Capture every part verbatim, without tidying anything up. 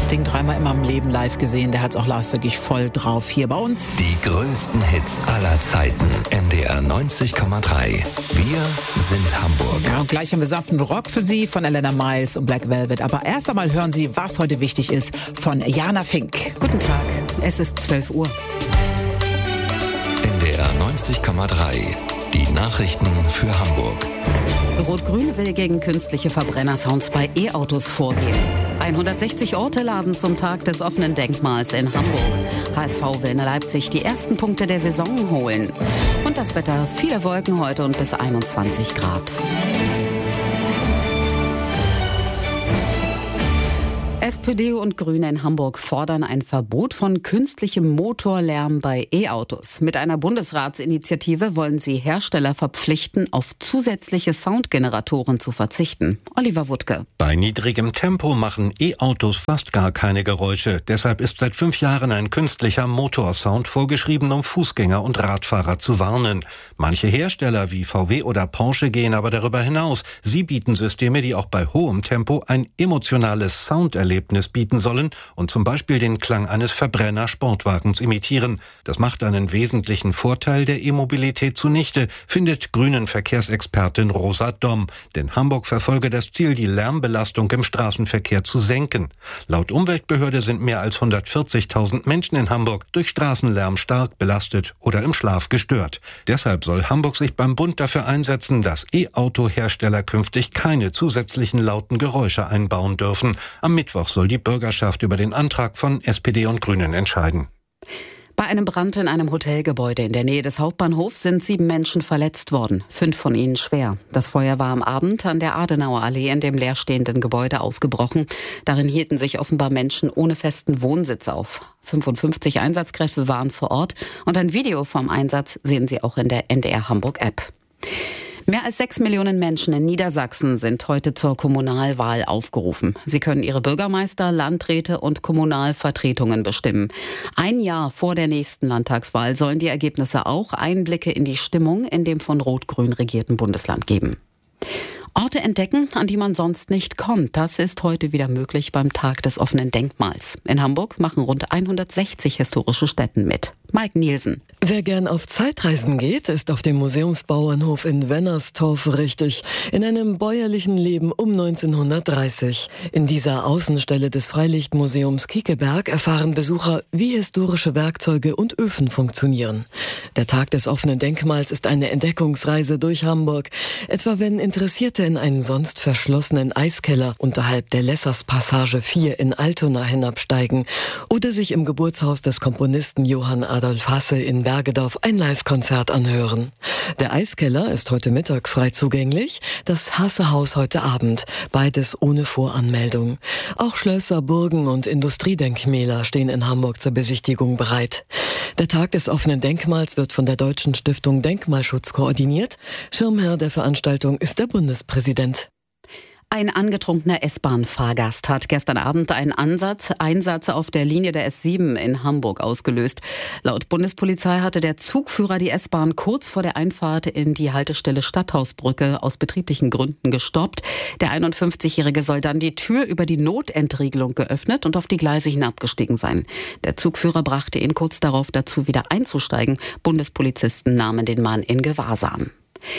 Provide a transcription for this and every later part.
Ding dreimal in meinem Leben live gesehen. Der hat es auch live wirklich voll drauf hier bei uns. Die größten Hits aller Zeiten. N D R neunzig Komma drei. Wir sind Hamburg. Ja, und gleich haben wir sanften Rock für Sie von Elena Miles und Black Velvet. Aber erst einmal hören Sie, was heute wichtig ist, von Jana Fink. Guten Tag, es ist zwölf Uhr. N D R neunzig Komma drei. Die Nachrichten für Hamburg. Rot-Grün will gegen künstliche Verbrennersounds bei E-Autos vorgehen. hundertsechzig Orte laden zum Tag des offenen Denkmals in Hamburg. H S V will in Leipzig die ersten Punkte der Saison holen. Und das Wetter, viele Wolken heute und bis einundzwanzig Grad. S P D und Grüne in Hamburg fordern ein Verbot von künstlichem Motorlärm bei E-Autos. Mit einer Bundesratsinitiative wollen sie Hersteller verpflichten, auf zusätzliche Soundgeneratoren zu verzichten. Oliver Wuttke. Bei niedrigem Tempo machen E-Autos fast gar keine Geräusche. Deshalb ist seit fünf Jahren ein künstlicher Motorsound vorgeschrieben, um Fußgänger und Radfahrer zu warnen. Manche Hersteller wie V W oder Porsche gehen aber darüber hinaus. Sie bieten Systeme, die auch bei hohem Tempo ein emotionales Sounderlebnis bieten sollen und zum Beispiel den Klang eines Verbrenner-Sportwagens imitieren. Das macht einen wesentlichen Vorteil der E-Mobilität zunichte, findet Grünen-Verkehrsexpertin Rosa Domm. Denn Hamburg verfolge das Ziel, die Lärmbelastung im Straßenverkehr zu senken. Laut Umweltbehörde sind mehr als hundertvierzigtausend Menschen in Hamburg durch Straßenlärm stark belastet oder im Schlaf gestört. Deshalb soll Hamburg sich beim Bund dafür einsetzen, dass E-Auto-Hersteller künftig keine zusätzlichen lauten Geräusche einbauen dürfen. Am Mittwoch soll die Bürgerschaft über den Antrag von S P D und Grünen entscheiden. Bei einem Brand in einem Hotelgebäude in der Nähe des Hauptbahnhofs sind sieben Menschen verletzt worden, fünf von ihnen schwer. Das Feuer war am Abend an der Adenauerallee in dem leerstehenden Gebäude ausgebrochen. Darin hielten sich offenbar Menschen ohne festen Wohnsitz auf. fünfundfünfzig Einsatzkräfte waren vor Ort und ein Video vom Einsatz sehen Sie auch in der N D R Hamburg App. Mehr als sechs Millionen Menschen in Niedersachsen sind heute zur Kommunalwahl aufgerufen. Sie können ihre Bürgermeister, Landräte und Kommunalvertretungen bestimmen. Ein Jahr vor der nächsten Landtagswahl sollen die Ergebnisse auch Einblicke in die Stimmung in dem von Rot-Grün regierten Bundesland geben. Orte entdecken, an die man sonst nicht kommt. Das ist heute wieder möglich beim Tag des offenen Denkmals. In Hamburg machen rund hundertsechzig historische Stätten mit. Mike Nielsen. Wer gern auf Zeitreisen geht, ist auf dem Museumsbauernhof in Wennerstorf richtig. In einem bäuerlichen Leben um neunzehnhundertdreißig. In dieser Außenstelle des Freilichtmuseums Kiekeberg erfahren Besucher, wie historische Werkzeuge und Öfen funktionieren. Der Tag des offenen Denkmals ist eine Entdeckungsreise durch Hamburg. Etwa wenn Interessierte in einen sonst verschlossenen Eiskeller unterhalb der Lessers-Passage vier in Altona hinabsteigen oder sich im Geburtshaus des Komponisten Johann Adolf Hasse in Bergedorf ein Live-Konzert anhören. Der Eiskeller ist heute Mittag frei zugänglich, das Hasse-Haus heute Abend, beides ohne Voranmeldung. Auch Schlösser, Burgen und Industriedenkmäler stehen in Hamburg zur Besichtigung bereit. Der Tag des offenen Denkmals wird von der Deutschen Stiftung Denkmalschutz koordiniert. Schirmherr der Veranstaltung ist der Bundespräsident. Ein angetrunkener S-Bahn-Fahrgast hat gestern Abend einen Ansatz, Einsatz auf der Linie der S sieben in Hamburg ausgelöst. Laut Bundespolizei hatte der Zugführer die S-Bahn kurz vor der Einfahrt in die Haltestelle Stadthausbrücke aus betrieblichen Gründen gestoppt. Der einundfünfzigjährige soll dann die Tür über die Notentriegelung geöffnet und auf die Gleise hinabgestiegen sein. Der Zugführer brachte ihn kurz darauf dazu, wieder einzusteigen. Bundespolizisten nahmen den Mann in Gewahrsam.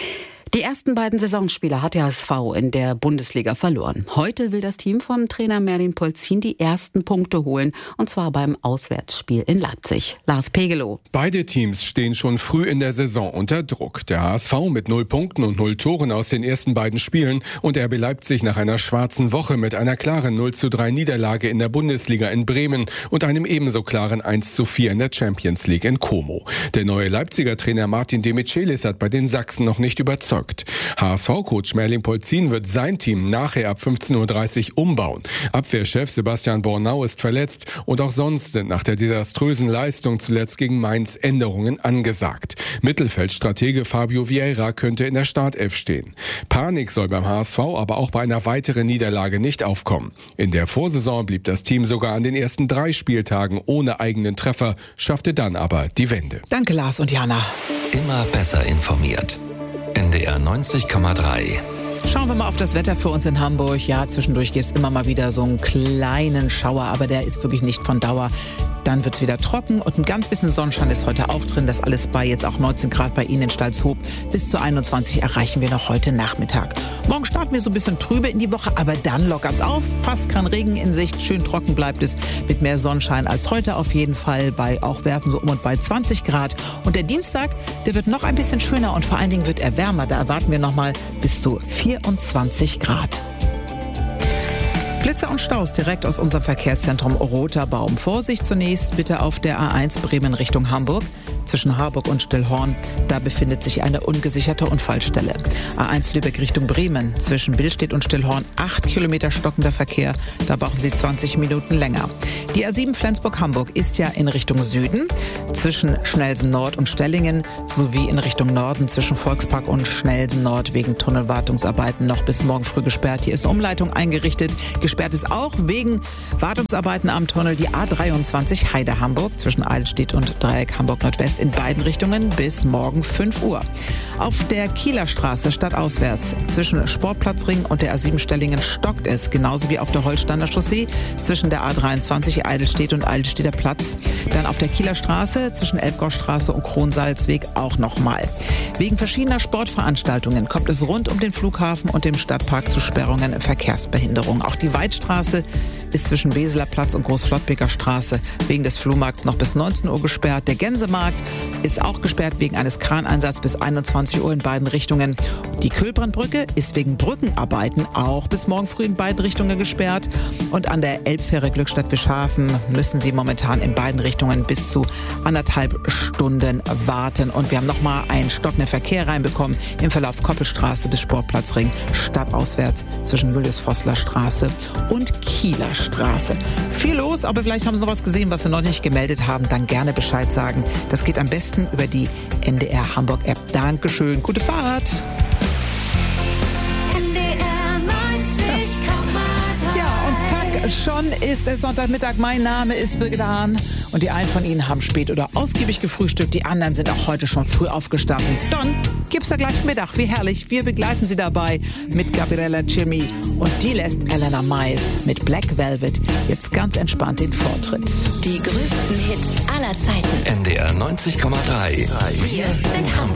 Die ersten beiden Saisonspiele hat der H S V in der Bundesliga verloren. Heute will das Team von Trainer Merlin Polzin die ersten Punkte holen, und zwar beim Auswärtsspiel in Leipzig. Lars Pegelow. Beide Teams stehen schon früh in der Saison unter Druck. Der H S V mit null Punkten und null Toren aus den ersten beiden Spielen und R B Leipzig nach einer schwarzen Woche mit einer klaren null zu drei Niederlage in der Bundesliga in Bremen und einem ebenso klaren eins zu vier in der Champions League in Como. Der neue Leipziger Trainer Martin de Michelis hat bei den Sachsen noch nicht überzeugt. H S V-Coach Merlin Polzin wird sein Team nachher ab fünfzehn Uhr dreißig umbauen. Abwehrchef Sebastian Bornau ist verletzt und auch sonst sind nach der desaströsen Leistung zuletzt gegen Mainz Änderungen angesagt. Mittelfeldstratege Fabio Vieira könnte in der Startelf stehen. Panik soll beim H S V aber auch bei einer weiteren Niederlage nicht aufkommen. In der Vorsaison blieb das Team sogar an den ersten drei Spieltagen ohne eigenen Treffer, schaffte dann aber die Wende. Danke Lars und Jana. Immer besser informiert. N D R neunzig Komma drei. Schauen wir mal auf das Wetter für uns in Hamburg. Ja, zwischendurch gibt es immer mal wieder so einen kleinen Schauer, aber der ist wirklich nicht von Dauer. Dann wird es wieder trocken und ein ganz bisschen Sonnenschein ist heute auch drin. Das alles bei jetzt auch neunzehn Grad bei Ihnen in Stalzhoop. Bis zu einundzwanzig erreichen wir noch heute Nachmittag. Morgen starten wir so ein bisschen trübe in die Woche, aber dann lockert's auf. Fast kein Regen in Sicht. Schön trocken bleibt es mit mehr Sonnenschein als heute auf jeden Fall. Bei auch Werten so um und bei zwanzig Grad. Und der Dienstag, der wird noch ein bisschen schöner und vor allen Dingen wird er wärmer. Da erwarten wir nochmal bis zu vierundzwanzig Grad. Blitzer und Staus direkt aus unserem Verkehrszentrum Roterbaum. Vorsicht zunächst bitte auf der A eins Bremen Richtung Hamburg. Zwischen Harburg und Stillhorn, da befindet sich eine ungesicherte Unfallstelle. A eins Lübeck Richtung Bremen, zwischen Billstedt und Stillhorn, acht Kilometer stockender Verkehr, da brauchen Sie zwanzig Minuten länger. Die A sieben Flensburg-Hamburg ist ja in Richtung Süden, zwischen Schnelsen Nord und Stellingen, sowie in Richtung Norden zwischen Volkspark und Schnelsen Nord wegen Tunnelwartungsarbeiten noch bis morgen früh gesperrt. Hier ist eine Umleitung eingerichtet. Gesperrt ist auch wegen Wartungsarbeiten am Tunnel die A dreiundzwanzig Heide-Hamburg zwischen Eidelstedt und Dreieck Hamburg-Nordwest in beiden Richtungen bis morgen fünf Uhr. Auf der Kieler Straße stadtauswärts zwischen Sportplatzring und der A sieben Stellingen stockt es, genauso wie auf der Holsteiner Chaussee zwischen der A dreiundzwanzig Eidelstedt und Eidelstedter Platz. Dann auf der Kieler Straße zwischen Elbgaustraße und Kronsalzweg auch nochmal. Wegen verschiedener Sportveranstaltungen kommt es rund um den Flughafen und dem Stadtpark zu Sperrungen und Verkehrsbehinderungen. Auch die Weidstraße ist zwischen Weseler Platz und Großflottbeker Straße wegen des Flohmarkts noch bis neunzehn Uhr gesperrt. Der Gänsemarkt ist auch gesperrt wegen eines Kraneinsatzes bis einundzwanzig Uhr in beiden Richtungen. Die Kölbrandbrücke ist wegen Brückenarbeiten auch bis morgen früh in beiden Richtungen gesperrt. Und an der Elbfähre Glückstadt-Fischhafen müssen Sie momentan in beiden Richtungen bis zu anderthalb Stunden warten. Und wir haben nochmal einen stockenden Verkehr reinbekommen im Verlauf Koppelstraße bis Sportplatzring, stadtauswärts zwischen Julius-Vossler Straße und Kieler Straße. Viel los, aber vielleicht haben Sie noch was gesehen, was wir noch nicht gemeldet haben. Dann gerne Bescheid sagen. Das geht am besten über die N D R Hamburg App. Dankeschön. Gute Fahrt. N D R neunzig Komma drei. Ja, und zack, schon ist es Sonntagmittag. Mein Name ist Birgit Hahn. Und die einen von Ihnen haben spät oder ausgiebig gefrühstückt. Die anderen sind auch heute schon früh aufgestanden. Dann gibt's ja gleich Mittag. Wie herrlich. Wir begleiten Sie dabei mit Gabriella Cilmi. Und die lässt Elena Miles mit Black Velvet jetzt ganz entspannt den Vortritt. Die größten Hits aller Zeiten. N D R neunzig Komma drei. Wir sind Hamburg.